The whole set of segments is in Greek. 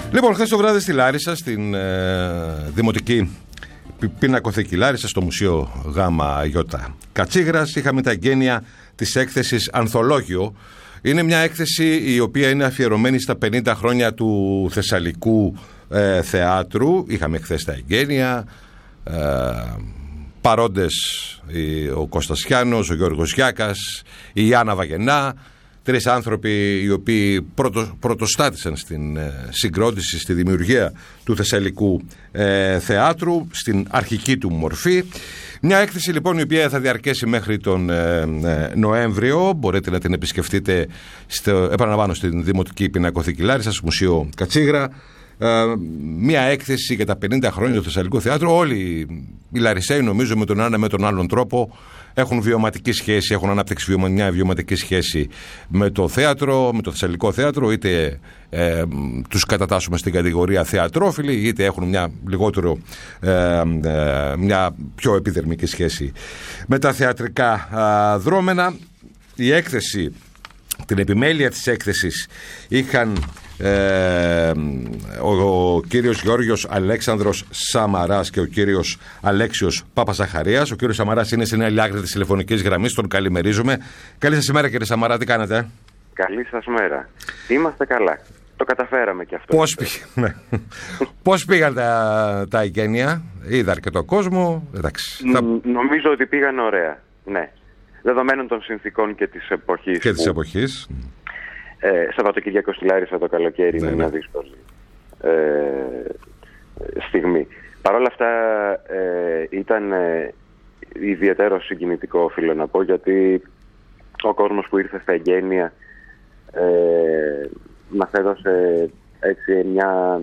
Λοιπόν, χθες το βράδυ στη Λάρισα, στην Δημοτική Πινακοθήκη Λάρισα, στο Μουσείο ΓΙ Κατσίγρας, είχαμε τα εγγένεια της έκθεσης Ανθολόγιο. Είναι μια έκθεση η οποία είναι αφιερωμένη στα 50 χρόνια του Θεσσαλικού θεάτρου. Είχαμε χθες τα εγγένεια, παρόντες ο Κώστας Χιάνος, ο Γιώργος Γιάκας, η Ιάννα Βαγενά, τρεις άνθρωποι οι οποίοι πρωτοστάτησαν στην συγκρότηση, στη δημιουργία του Θεσσαλικού θεάτρου, στην αρχική του μορφή. Μια έκθεση λοιπόν η οποία θα διαρκέσει μέχρι τον Νοέμβριο. Μπορείτε να την επισκεφτείτε επαναλαμβάνω στην Δημοτική Πινακοθήκη Λάρισα, στο Μουσείο Κατσίγρα. Μια έκθεση για τα 50 χρόνια του Θεσσαλικού θεάτρου. Όλοι οι Λαρισαίοι, νομίζω, με τον ένα με τον άλλον τρόπο έχουν βιωματική σχέση, έχουν ανάπτυξει μια βιωματική σχέση με το θέατρο, με το Θεσσαλικό θέατρο, είτε τους κατατάσσουμε στην κατηγορία θεατρόφιλοι, είτε έχουν μια πιο επιδερμική σχέση με τα θεατρικά δρόμενα. Η έκθεση, την επιμέλεια της έκθεσης είχαν ο κύριος Γιώργος Αλέξανδρος Σαμαράς και ο κύριος Αλέξιος Παπαζαχαρίας. Ο κύριος Σαμαράς είναι στην άλλη άκρη της τηλεφωνικής γραμμής, τον καλημερίζουμε. Καλή σας ημέρα, κύριε Σαμαρά, τι κάνετε? Καλή σας μέρα. Είμαστε καλά. Το καταφέραμε και αυτό. Πώς πήγαν τα εγγένεια? Είδα αρκετό κόσμο. Νομίζω ότι πήγαν ωραία. Ναι. Δεδομένων των συνθήκων και της εποχής. Σαββατοκύριακο στη Λάρισα το καλοκαίρι είναι μια δύσκολη στιγμή. Παρ' όλα αυτά ήταν ιδιαίτερο συγκινητικό, οφείλω να πω, γιατί ο κόσμος που ήρθε στα εγγένεια μας έδωσε έτσι μια...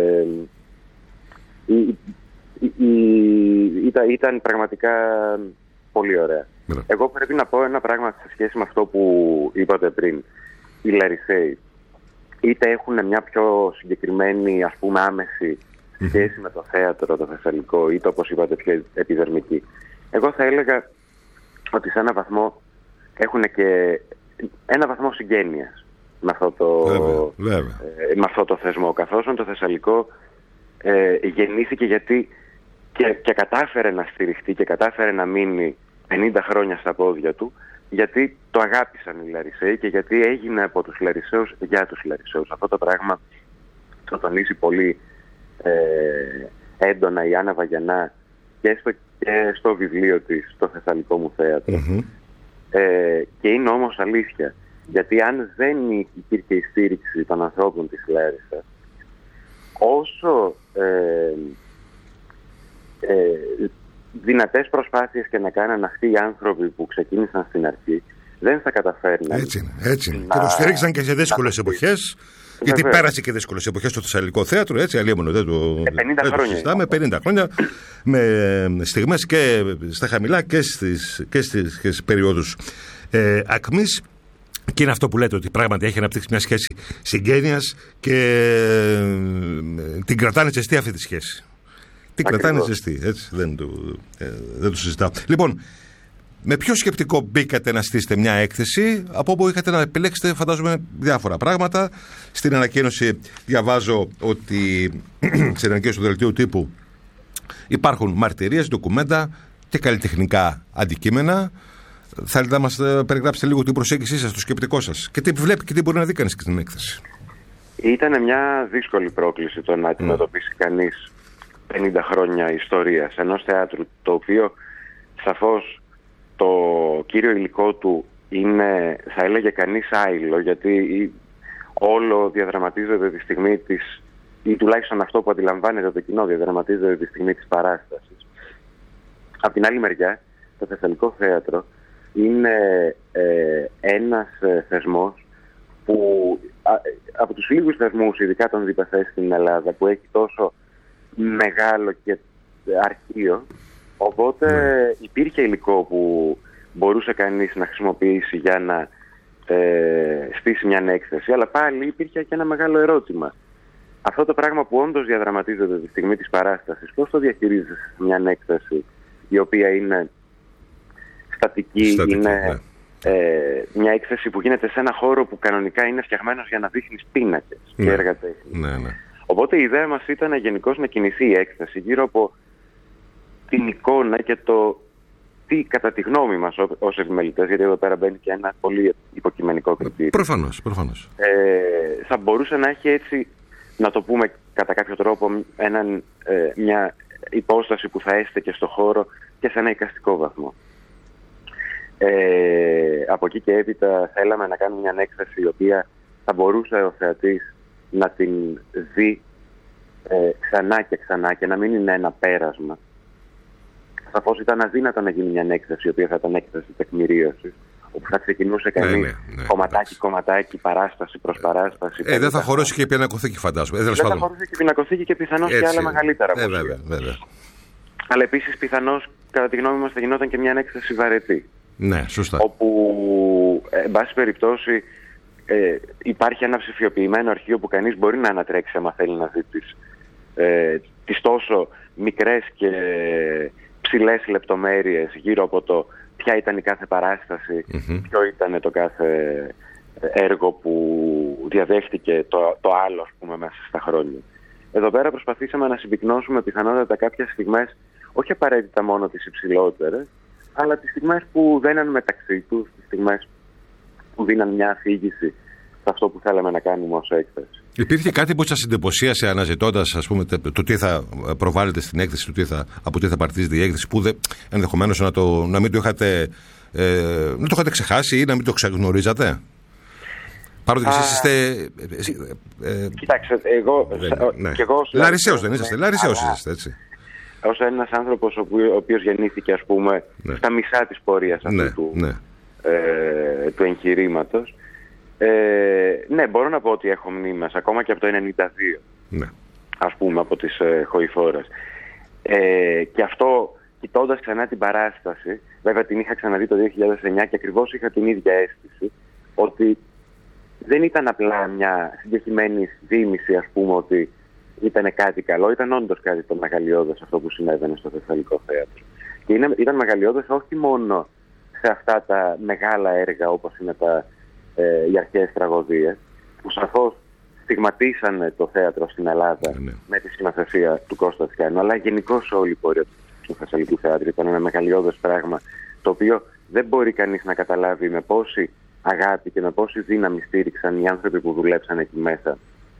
ήταν πραγματικά πολύ ωραία. Εγώ πρέπει να πω ένα πράγμα σε σχέση με αυτό που είπατε πριν. Οι Λαρισαίοι είτε έχουν μια πιο συγκεκριμένη, ας πούμε, άμεση σχέση με το θέατρο, το θεσσαλικό, είτε όπως είπατε πιο επιδερμική. Εγώ θα έλεγα ότι σε έναν βαθμό έχουν και ένα βαθμό συγγένειας με αυτό το θεσμό, καθώς το θεσσαλικό γεννήθηκε γιατί και κατάφερε να στηριχτεί και κατάφερε να μείνει 50 χρόνια στα πόδια του, γιατί το αγάπησαν οι Λαρισαίοι και γιατί έγινε από τους Λαρισαίους για τους Λαρισαίους. Αυτό το πράγμα το τονίζει πολύ έντονα η Άννα Βαγενά και στο βιβλίο της, το Θεσσαλικό μου θέατρο. Και είναι όμως αλήθεια, γιατί αν δεν υπήρχε η στήριξη των ανθρώπων της Λάρισα, όσο δυνατές προσπάθειες και να κάναν αυτοί οι άνθρωποι που ξεκίνησαν στην αρχή, δεν θα καταφέρναν. Έτσι. Και το στήριξαν και σε δύσκολες εποχές. Γιατί πέρασε και δύσκολες εποχές στο Θεσσαλικό θέατρο, έτσι, αλλιέμονο, δεν το συζητάμε. 50 χρόνια με στιγμές και στα χαμηλά και στις περιόδους ακμής. Και είναι αυτό που λέτε, ότι πράγματι έχει αναπτύξει μια σχέση συγγένειας και την κρατάνε ζεστή αυτή τη σχέση. Την κρατάνε ζεστή, έτσι, δεν το συζητάω. Λοιπόν, με ποιο σκεπτικό μπήκατε να στήσετε μια έκθεση, από όπου είχατε να επιλέξετε, φαντάζομαι, διάφορα πράγματα? Στην ανακοίνωση διαβάζω ότι στην ανακοίνωση του δελτίου τύπου υπάρχουν μαρτυρίες, ντοκουμέντα και καλλιτεχνικά αντικείμενα. Θέλετε να μας περιγράψετε λίγο την προσέγγιση σας, το σκεπτικό σας και τι βλέπει και τι μπορεί να δει κανείς στην έκθεση? Ήταν μια δύσκολη πρόκληση το να αντιμετωπίσει κανείς 50 χρόνια ιστορίας ενός θεάτρου, το οποίο σαφώς το κύριο υλικό του είναι, θα έλεγε κανείς, άειλο, γιατί όλο διαδραματίζεται τη στιγμή της, ή τουλάχιστον αυτό που αντιλαμβάνεται το κοινό διαδραματίζεται τη στιγμή της παράστασης. Απ' την άλλη μεριά, το Θεσσαλικό θέατρο είναι ένας θεσμός που από τους λίγους θεσμούς, ειδικά των διπεθές στην Ελλάδα, που έχει τόσο μεγάλο και αρχείο, οπότε υπήρχε υλικό που μπορούσε κανείς να χρησιμοποιήσει για να στήσει μια έκθεση, αλλά πάλι υπήρχε και ένα μεγάλο ερώτημα. Αυτό το πράγμα που όντως διαδραματίζεται τη στιγμή της παράστασης, πώς το διαχειρίζεσαι μια έκθεση η οποία είναι στατική, είναι μια έκθεση που γίνεται σε ένα χώρο που κανονικά είναι φτιαγμένος για να δείχνεις πίνακες και έργα τέχνης. Ναι. Οπότε η ιδέα μας ήταν γενικώς να κινηθεί η έκθεση γύρω από την εικόνα και το τι κατά τη γνώμη μας ως επιμελητές, γιατί εδώ πέρα μπαίνει και ένα πολύ υποκειμενικό κριτήριο. Προφανώς. Θα μπορούσε να έχει έτσι, να το πούμε κατά κάποιο τρόπο, μια υπόσταση που θα έστεκε στο χώρο και σε ένα εικαστικό βαθμό. Από εκεί και έπειτα θέλαμε να κάνουμε μια έκθεση η οποία θα μπορούσε ο θεατής να την δει ξανά και ξανά και να μην είναι ένα πέρασμα. Σαφώς ήταν αδύνατο να γίνει μια έκθεση η οποία θα ήταν έκθεση τεκμηρίωσης, όπου θα ξεκινούσε κανείς κομματάκι, παράσταση προς παράσταση. Δεν θα χωρώσει και η πινακοθήκη, φαντάζομαι. Δεν θα χωρούσε και η πινακοθήκη και πιθανώς και άλλα μεγαλύτερα. Βέβαια. Αλλά επίσης πιθανώς, κατά τη γνώμη μας, θα γινόταν και μια έκθεση βαρετή. Ναι, σωστά. Όπου, εν πάση περιπτώσει, υπάρχει ένα ψηφιοποιημένο αρχείο που κανείς μπορεί να ανατρέξει άμα θέλει να δει τις τόσο μικρές και ψηλές λεπτομέρειες γύρω από το ποια ήταν η κάθε παράσταση, ποιο ήταν το κάθε έργο που διαδέχτηκε το άλλο, ας πούμε, μέσα στα χρόνια. Εδώ πέρα προσπαθήσαμε να συμπυκνώσουμε πιθανότατα κάποιες στιγμές, όχι απαραίτητα μόνο τις υψηλότερες, αλλά τις στιγμές που δέναν μεταξύ τους, τις στιγμές που δίναν μια αφήγηση σε αυτό που θέλαμε να κάνουμε ως έκθεση. Υπήρχε κάτι που σας εντυπωσίασε αναζητώντας, ας πούμε, το τι θα προβάλλετε στην έκθεση, από τι θα παρτίζεται η έκθεση, που ενδεχομένως να μην το είχατε ξεχάσει ή να μην το ξεγνωρίζατε? Παρότι και εσείς είστε... Κοιτάξτε, εγώ... Λαρισαίος δεν είσαστε? Λαρισαίος είσαστε, έτσι. Ως ένας άνθρωπος ο οποίος γεννήθηκε, ας πούμε, στα μισά της πορείας αυτού του εγχειρήματος, ναι, μπορώ να πω ότι έχω μνήμες ακόμα και από το 1992, ας πούμε, από τις Χοηφόρες. Και αυτό, κοιτώντας ξανά την παράσταση, βέβαια την είχα ξαναδεί το 2009 και ακριβώς είχα την ίδια αίσθηση, ότι δεν ήταν απλά μια συγκεκριμένη δίμηση, ας πούμε, ότι ήταν κάτι καλό, ήταν όντως κάτι το μεγαλειώδες αυτό που συνέβαινε στο Θεσσαλικό Θέατρο. Και ήταν μεγαλειώδες όχι μόνο σε αυτά τα μεγάλα έργα όπως είναι οι αρχαίες τραγωδίες, που σαφώς στιγματίσανε το θέατρο στην Ελλάδα με τη σκηνοθεσία του Κώστα Τσιάνου, αλλά γενικώς όλη η πορεία του Θεσσαλικού Θέατρου ήταν ένα μεγαλειώδες πράγμα, το οποίο δεν μπορεί κανείς να καταλάβει με πόση αγάπη και με πόση δύναμη στήριξαν οι άνθρωποι που δουλέψαν εκεί μέσα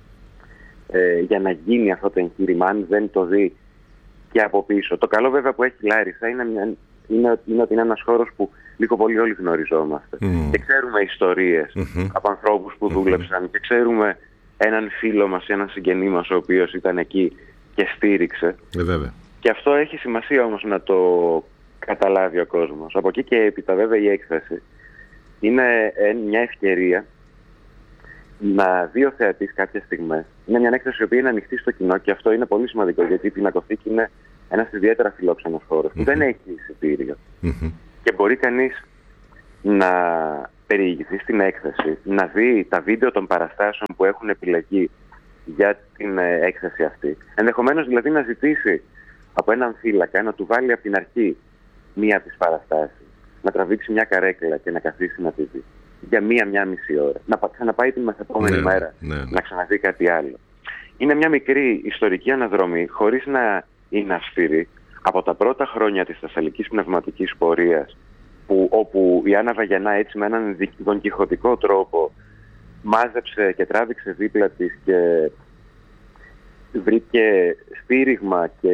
για να γίνει αυτό το εγχείρημα, αν δεν το δει και από πίσω. Το καλό βέβαια που έχει η Λάρισα είναι ότι είναι ένας χώρος που λίγο πολύ όλοι γνωριζόμαστε και ξέρουμε ιστορίες από ανθρώπους που δούλεψαν και ξέρουμε έναν φίλο μας ή έναν συγγενή μας ο οποίος ήταν εκεί και στήριξε. Βέβαια. Και αυτό έχει σημασία όμως να το καταλάβει ο κόσμος. Από εκεί και έπειτα βέβαια η έκθεση είναι μια ευκαιρία να δει ο θεατής κάποιες στιγμές. Είναι μια έκθεση η οποία είναι ανοιχτή στο κοινό και αυτό είναι πολύ σημαντικό, γιατί η πινακοθήκη είναι ένας ιδιαίτερα φιλόξενος χώρος που δεν έχει εισιτήριο. Και μπορεί κανείς να περιηγηθεί στην έκθεση, να δει τα βίντεο των παραστάσεων που έχουν επιλεγεί για την έκθεση αυτή. Ενδεχομένως δηλαδή να ζητήσει από έναν φύλακα να του βάλει από την αρχή μία από τις παραστάσεις, να τραβήξει μια καρέκλα και να καθίσει να τη δει για μία μισή ώρα. Να ξαναπάει την μεθεπόμενη μέρα, να ξαναδεί κάτι άλλο. Είναι μια μικρή ιστορική αναδρομή, χωρίς να είναι αυστηρή, από τα πρώτα χρόνια της θεσσαλικής πνευματικής πορείας, όπου η Άννα Βαγιανά έτσι με έναν δονκιχωτικό τρόπο μάζεψε και τράβηξε δίπλα της και βρήκε στήριγμα και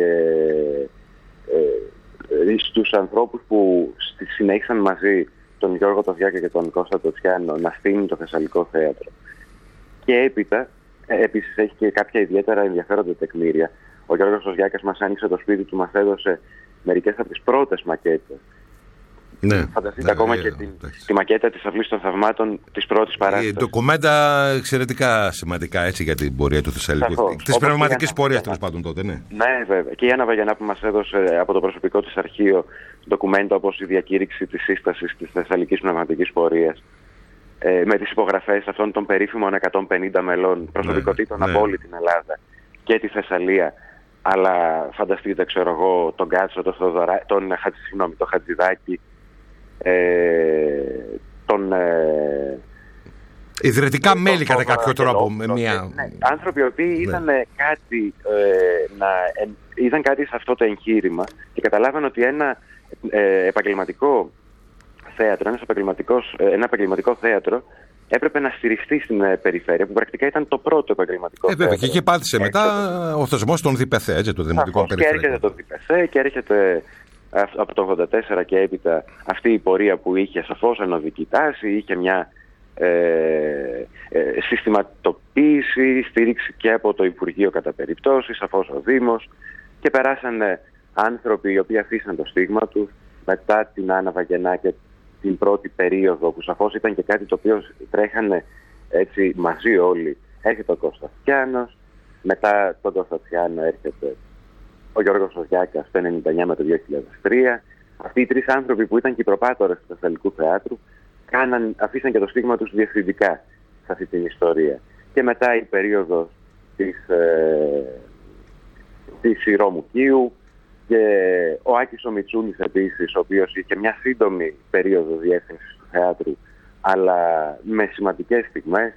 στους ανθρώπους που συνέχισαν μαζί τον Γιώργο Τοδιάκα και τον Κώστα Τσιάνο να στείλουν το Θεσσαλικό Θέατρο. Και έπειτα, επίσης έχει και κάποια ιδιαίτερα ενδιαφέροντα τεκμήρια. Ο Γιώργος Τοδιάκας μας άνοιξε το σπίτι του, μας έδωσε μερικές από τις πρώτες μακέτες. Φανταστείτε ακόμα και τη μακέτα της Αυλής των Θαυμάτων της πρώτης παράστασης. Ντοκουμέντα εξαιρετικά σημαντικά έτσι για την πορεία του Θεσσαλικού. Της πνευματικής πορείας τέλος πάντων τότε, ναι. Ναι, βέβαια. Και η Άννα Βαγιανά που μας έδωσε από το προσωπικό της αρχείο ντοκουμέντα όπως η διακήρυξη της σύστασης της Θεσσαλικής πνευματικής πορείας. Με τις υπογραφές αυτών των περίφημων 150 μελών προσωπικότητων από όλη την Ελλάδα και τη Θεσσαλία. Αλλά φανταστείτε, ξέρω εγώ, τον Κάτσο, τον Χατζηδάκη, τον ιδρυτικά μέλη κατά κάποιο τρόπο. Άνθρωποι οι οποίοι είδαν κάτι σε αυτό το εγχείρημα και καταλάβαν ότι ένα επαγγελματικό θέατρο, ένα επαγγελματικό θέατρο έπρεπε να στηριχτεί στην περιφέρεια, που πρακτικά ήταν το πρώτο επαγγελματικό θέατρο. Βέβαια, και εκεί πάτησε μετά ο θεσμός των ΔΠΘ, το Δημοτικό Περιφερειακό. Και έρχεται το ΔΠΘ και έρχεται από το 1984 και έπειτα αυτή η πορεία που είχε σαφώς ανωδική τάση, είχε μια συστηματοποίηση, στήριξη και από το Υπουργείο κατά περιπτώσει, σαφώς ο Δήμος, και περάσανε άνθρωποι οι οποίοι αφήσαν το στίγμα τους μετά την Άννα Βαγγενά και την πρώτη περίοδο, που σαφώς ήταν και κάτι το οποίο τρέχανε έτσι μαζί όλοι. Έρχεται ο Κωνσταντιάνος, μετά τον Κωνσταντιάνο έρχεται ο Γιώργος Οζιάκας το 1999 με το 2003. Αυτοί οι τρεις άνθρωποι που ήταν και οι προπάτορες του Θεσσαλικού Θεάτρου αφήσαν και το στίγμα τους διευθυντικά σε αυτή την ιστορία. Και μετά η περίοδος της Ρώμου-Κίου και ο Άκης ο Μητσούλης επίσης, ο οποίος είχε μια σύντομη περίοδο διεύθυνσης του θεάτρου, αλλά με σημαντικές στιγμές.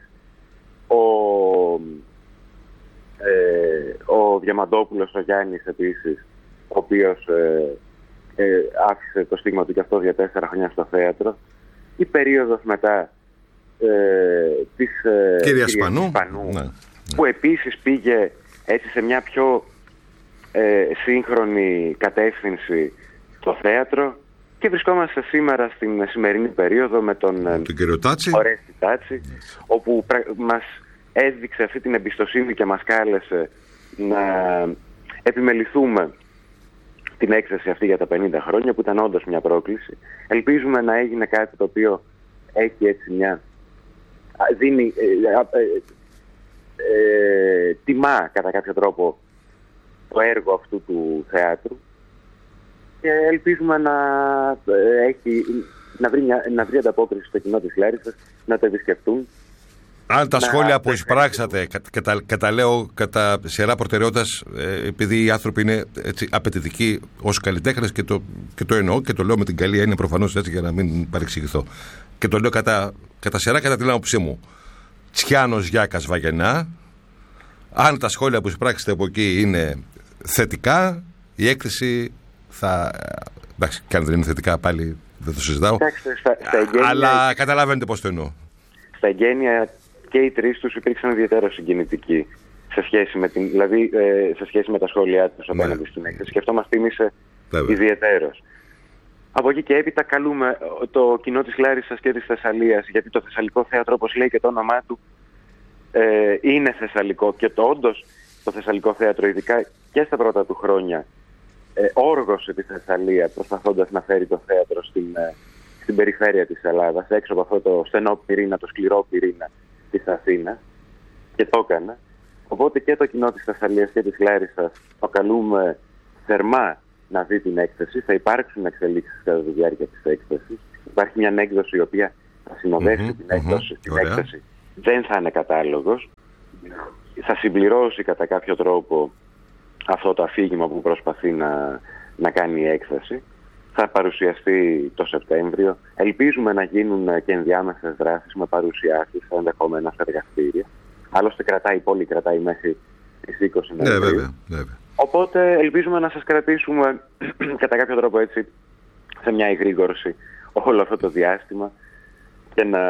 Ο Διαμαντόπουλος ο Γιάννης επίσης, ο οποίος άφησε το στίγμα του και αυτός για 4 χρόνια στο θέατρο. Η περίοδος μετά της κυρίας Σπανού, που επίσης πήγε έτσι σε μια πιο σύγχρονη κατεύθυνση το θέατρο, και βρισκόμαστε σήμερα στην σημερινή περίοδο με τον κύριο Τάτσι, Ορέστη Τάτσι, όπου μας έδειξε αυτή την εμπιστοσύνη και μας κάλεσε να επιμεληθούμε την έκθεση αυτή για τα 50 χρόνια, που ήταν όντως μια πρόκληση. Ελπίζουμε να έγινε κάτι το οποίο έχει έτσι δίνει τιμά κατά κάποιο τρόπο το έργο αυτού του θεάτρου, και ελπίζουμε να βρει ανταπόκριση στο κοινό της Λάρισσας, να το επισκεφτούν. Αν τα σχόλια που εισπράξατε, και τα λέω κατά σειρά προτεραιότητας, επειδή οι άνθρωποι είναι έτσι απαιτητικοί ως καλλιτέχνες, και το εννοώ και το λέω με την καλή έννοια προφανώς, έτσι, για να μην παρεξηγηθώ. Και το λέω κατά σειρά, κατά την άποψή μου. Τσιάνος, Γιάκας, Βαγγενά. Αν τα σχόλια που εισπράξετε από εκεί είναι θετικά, η έκθεση θα... Εντάξει, και αν δεν είναι θετικά πάλι δεν το συζητάω. Αλλά καταλαβαίνετε πώς το εννοώ. Στα εγγένεια και οι τρεις τους υπήρξαν ιδιαίτερα συγκινητικοί σε σχέση με τα σχόλιά τους απέναντι στην έκθεση, και αυτό μας θύμισε ιδιαιτέρως. Από εκεί και έπειτα καλούμε το κοινό της Λάρισσας και της Θεσσαλίας, γιατί το Θεσσαλικό Θέατρο, όπως λέει και το όνομά του, είναι θεσσαλικό, και όντως το Θεσσαλικό Θέατρο, ειδικά και στα πρώτα του χρόνια, όργωσε τη Θεσσαλία προσπαθώντας να φέρει το θέατρο στην περιφέρεια της Ελλάδας, έξω από αυτό το στενό πυρήνα, το σκληρό πυρήνα της Αθήνας, και το έκανε. Οπότε και το κοινό της Θεσσαλίας και της Λάρισσας το καλούμε θερμά να δει την έκθεση. Θα υπάρξουν εξελίξεις κατά τη διάρκεια της έκθεσης. Υπάρχει μια έκδοση η οποία θα συνοδεύσει την έκθεση. Δεν θα είναι κατάλογος. Θα συμπληρώσει κατά κάποιο τρόπο αυτό το αφήγημα που προσπαθεί να κάνει η έκθεση. Θα παρουσιαστεί το Σεπτέμβριο. Ελπίζουμε να γίνουν και ενδιάμεσες δράσεις με παρουσιάσεις, ενδεχόμενα σε εργαστήρια. Άλλωστε η πόλη κρατάει μέχρι τις 20 Νοεμβρίου. Βέβαια. Οπότε ελπίζουμε να σας κρατήσουμε κατά κάποιο τρόπο έτσι σε μια εγρήγορση όλο αυτό το διάστημα, και να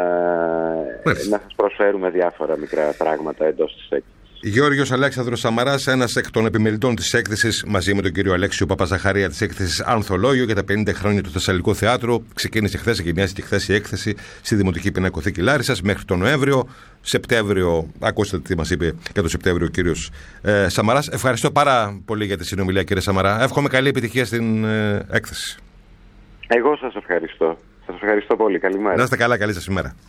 σας προσφέρουμε διάφορα μικρά πράγματα εντός της έκθεσης. Γιώργος Αλέξανδρος Σαμαράς, ένας εκ των επιμελητών της έκθεσης, μαζί με τον κύριο Αλέξιο Παπαζαχαρία, της έκθεσης Ανθολόγιο για τα 50 χρόνια του Θεσσαλικού Θεάτρου. Ξεκίνησε χθες, εγκαινιάστηκε χθες η έκθεση στη Δημοτική Πινακοθήκη Λάρισσας μέχρι τον Νοέμβριο. Σεπτέμβριο, ακούσατε τι μας είπε για το Σεπτέμβριο ο κύριος Σαμαράς. Ευχαριστώ πάρα πολύ για τη συνομιλία, κύριε Σαμαρά. Εύχομαι καλή επιτυχία στην έκθεση. Εγώ σας ευχαριστώ. Σας ευχαριστώ πολύ. Καλημέρα. Να είστε καλά, καλή σας ημέρα.